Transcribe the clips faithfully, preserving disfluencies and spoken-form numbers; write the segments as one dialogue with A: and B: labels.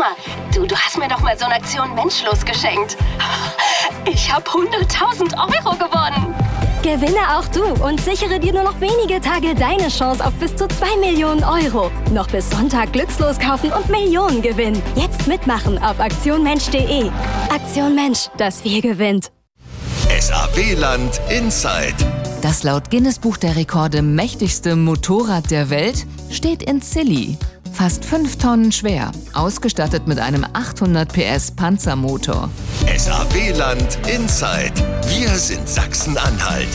A: Mama, du, du hast mir doch mal so eine Aktion Menschlos geschenkt. Ich habe hunderttausend Euro gewonnen.
B: Gewinne auch du und sichere dir nur noch wenige Tage deine Chance auf bis zu zwei Millionen Euro. Noch bis Sonntag glückslos kaufen und Millionen gewinnen. Jetzt mitmachen auf aktion mensch punkt de. Aktion Mensch, das Wir gewinnt.
C: S A W-Land Inside.
D: Das laut Guinness-Buch der Rekorde mächtigste Motorrad der Welt steht in Zilli. Fast fünf Tonnen schwer, ausgestattet mit einem achthundert P S Panzermotor.
C: S A W-Land Inside. Wir sind Sachsen-Anhalt.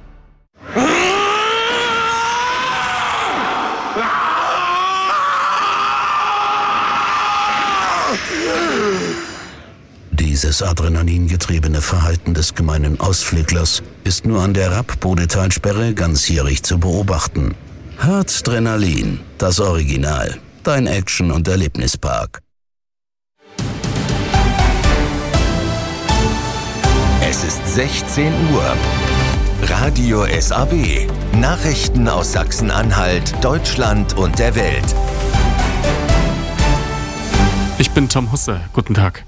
E: Dieses adrenalingetriebene Verhalten des gemeinen Ausflüglers ist nur an der Rapp-Bodetalsperre ganzjährig zu beobachten. Harzdrenalin, das Original. Dein Action- und Erlebnispark.
C: Es ist sechzehn Uhr. Radio S A W. Nachrichten aus Sachsen-Anhalt, Deutschland und der Welt.
F: Ich bin Tom Husse. Guten Tag.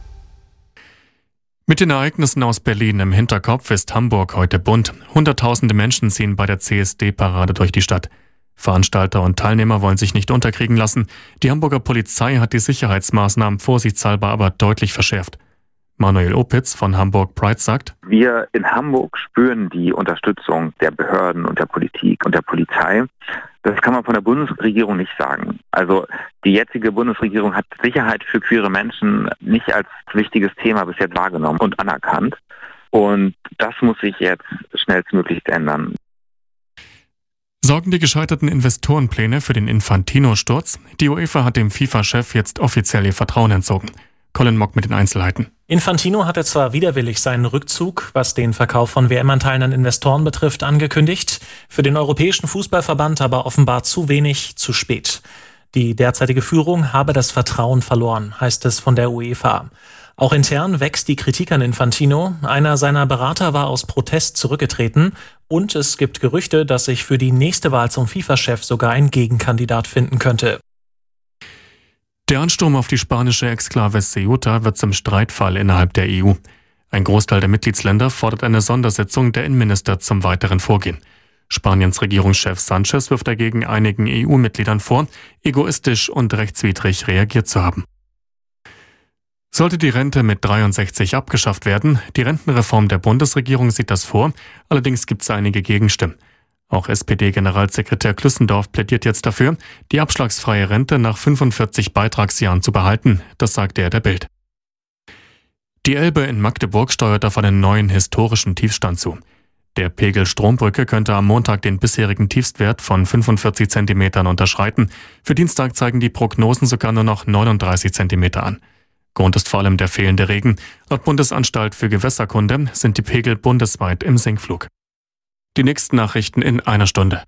F: Mit den Ereignissen aus Berlin im Hinterkopf ist Hamburg heute bunt. Hunderttausende Menschen ziehen bei der C S D-Parade durch die Stadt. Veranstalter und Teilnehmer wollen sich nicht unterkriegen lassen. Die Hamburger Polizei hat die Sicherheitsmaßnahmen vorsichtshalber aber deutlich verschärft. Manuel Opitz von Hamburg Pride sagt:
G: Wir in Hamburg spüren die Unterstützung der Behörden und der Politik und der Polizei. Das kann man von der Bundesregierung nicht sagen. Also die jetzige Bundesregierung hat Sicherheit für queere Menschen nicht als wichtiges Thema bis jetzt wahrgenommen und anerkannt. Und das muss sich jetzt schnellstmöglich ändern.
F: Sorgen die gescheiterten Investorenpläne für den Infantino-Sturz? Die UEFA hat dem FIFA-Chef jetzt offiziell ihr Vertrauen entzogen. Colin Mock mit den Einzelheiten.
H: Infantino hatte zwar widerwillig seinen Rückzug, was den Verkauf von W M-Anteilen an Investoren betrifft, angekündigt, für den Europäischen Fußballverband aber offenbar zu wenig, zu spät. Die derzeitige Führung habe das Vertrauen verloren, heißt es von der UEFA. Auch intern wächst die Kritik an Infantino. Einer seiner Berater war aus Protest zurückgetreten und es gibt Gerüchte, dass sich für die nächste Wahl zum FIFA-Chef sogar ein Gegenkandidat finden könnte.
F: Der Ansturm auf die spanische Exklave Ceuta wird zum Streitfall innerhalb der E U. Ein Großteil der Mitgliedsländer fordert eine Sondersitzung der Innenminister zum weiteren Vorgehen. Spaniens Regierungschef Sanchez wirft dagegen einigen E U-Mitgliedern vor, egoistisch und rechtswidrig reagiert zu haben. Sollte die Rente mit dreiundsechzig abgeschafft werden, die Rentenreform der Bundesregierung sieht das vor, allerdings gibt es einige Gegenstimmen. Auch S P D-Generalsekretär Klüssendorf plädiert jetzt dafür, die abschlagsfreie Rente nach fünfundvierzig Beitragsjahren zu behalten, das sagte er der Bild. Die Elbe in Magdeburg steuert auf einen neuen historischen Tiefstand zu. Der Pegel Strombrücke könnte am Montag den bisherigen Tiefstwert von fünfundvierzig Zentimetern unterschreiten. Für Dienstag zeigen die Prognosen sogar nur noch neununddreißig Zentimeter an. Grund ist vor allem der fehlende Regen. Laut Bundesanstalt für Gewässerkunde sind die Pegel bundesweit im Sinkflug. Die nächsten Nachrichten in einer Stunde.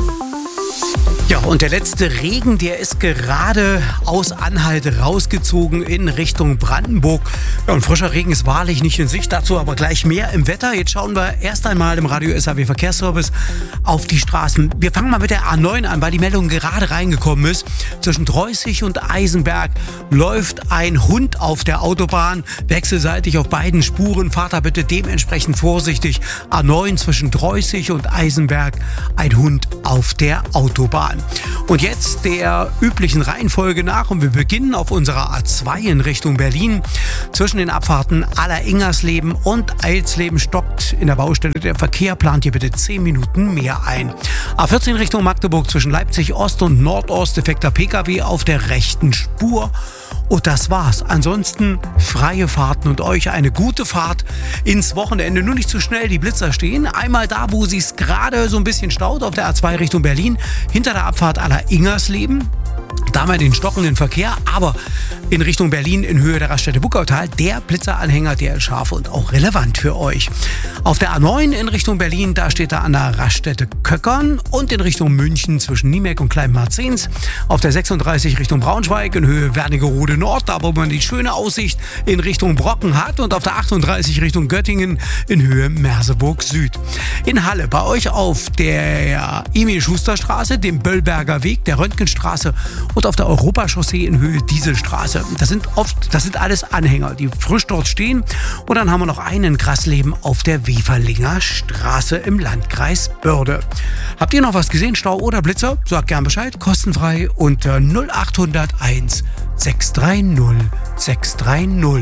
I: Ja, und der letzte Regen, der ist gerade aus Anhalt rausgezogen in Richtung Brandenburg. Ja, und frischer Regen ist wahrlich nicht in Sicht, dazu aber gleich mehr im Wetter. Jetzt schauen wir erst einmal im Radio S A W Verkehrsservice auf die Straßen. Wir fangen mal mit der A neun an, weil die Meldung gerade reingekommen ist. Zwischen Dreußig und Eisenberg läuft ein Hund auf der Autobahn, wechselseitig auf beiden Spuren. Fahrt da bitte dementsprechend vorsichtig. A neun zwischen Dreußig und Eisenberg, ein Hund auf der Autobahn. Und jetzt der üblichen Reihenfolge nach und wir beginnen auf unserer A zwei in Richtung Berlin. Zwischen den Abfahrten Aller-Ingersleben und Eilsleben stockt in der Baustelle der Verkehr. Plant ihr bitte zehn Minuten mehr ein. A vierzehn Richtung Magdeburg zwischen Leipzig Ost und Nordost defekter P K W auf der rechten Spur. Und das war's. Ansonsten freie Fahrten und euch eine gute Fahrt ins Wochenende. Nur nicht zu schnell, die Blitzer stehen. Einmal da, wo sie es gerade so ein bisschen staut, auf der A zwei Richtung Berlin. Hinter der Abfahrt Aller-Ingersleben. Da mal den stockenden Verkehr, aber in Richtung Berlin in Höhe der Raststätte Buckautal, der Blitzeranhänger, der ist scharf und auch relevant für euch. Auf der A neun in Richtung Berlin, da steht er an der Raststätte Köckern und in Richtung München zwischen Niemek und Kleinmarzens. Auf der sechsunddreißig Richtung Braunschweig in Höhe Wernigerode Nord, da wo man die schöne Aussicht in Richtung Brocken hat und auf der achtunddreißig Richtung Göttingen in Höhe Merseburg Süd. In Halle bei euch auf der Emil-Schuster-Straße, dem Böllberger Weg, der Röntgenstraße und auf der Europachaussee in Höhe Dieselstraße. Das sind oft, das sind alles Anhänger, die frisch dort stehen. Und dann haben wir noch einen Grassleben auf der Weferlinger Straße im Landkreis Börde. Habt ihr noch was gesehen, Stau oder Blitzer? Sagt gern Bescheid, kostenfrei unter null acht null null eins sechs drei null sechs drei null.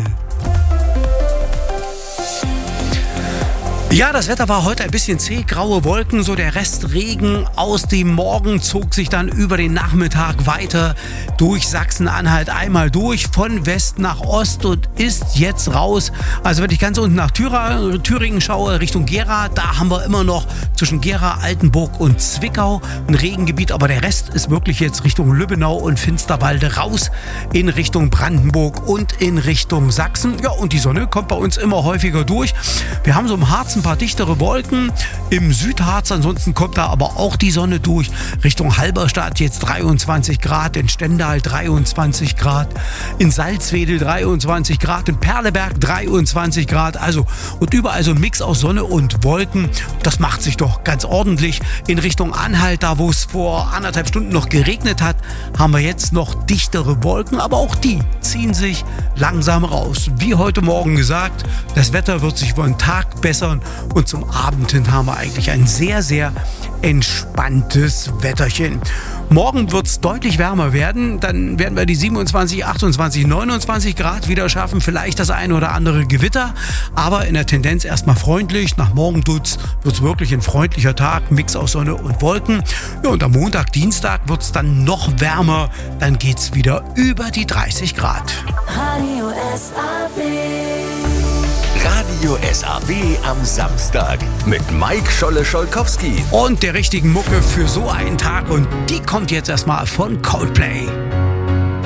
I: Ja, das Wetter war heute ein bisschen zäh, graue Wolken, so der Rest Regen aus dem Morgen zog sich dann über den Nachmittag weiter durch Sachsen-Anhalt einmal durch, von West nach Ost und ist jetzt raus. Also wenn ich ganz unten nach Thüra, Thüringen schaue, Richtung Gera, da haben wir immer noch zwischen Gera, Altenburg und Zwickau ein Regengebiet, aber der Rest ist wirklich jetzt Richtung Lübbenau und Finsterwalde raus in Richtung Brandenburg und in Richtung Sachsen. Ja, und die Sonne kommt bei uns immer häufiger durch. Wir haben so im Harz ein paar dichtere Wolken im Südharz, ansonsten kommt da aber auch die Sonne durch. Richtung Halberstadt jetzt dreiundzwanzig Grad, in Stendal dreiundzwanzig Grad, in Salzwedel dreiundzwanzig Grad, in Perleberg dreiundzwanzig Grad, also und überall so ein Mix aus Sonne und Wolken. Das macht sich doch ganz ordentlich. In Richtung Anhalt, da wo es vor anderthalb Stunden noch geregnet hat, haben wir jetzt noch dichtere Wolken, aber auch die ziehen sich langsam raus. Wie heute Morgen gesagt, das Wetter wird sich von Tag bessern. Und zum Abend hin haben wir eigentlich ein sehr, sehr entspanntes Wetterchen. Morgen wird es deutlich wärmer werden. Dann werden wir die siebenundzwanzig, achtundzwanzig, neunundzwanzig Grad wieder schaffen. Vielleicht das eine oder andere Gewitter. Aber in der Tendenz erstmal freundlich. Nach morgen wird es wirklich ein freundlicher Tag. Mix aus Sonne und Wolken. Ja, und am Montag, Dienstag wird es dann noch wärmer. Dann geht es wieder über die dreißig Grad.
C: Radio S A W. Radio S A W am Samstag mit Mike Scholle-Scholkowski.
I: Und der richtigen Mucke für so einen Tag. Und die kommt jetzt erstmal von Coldplay.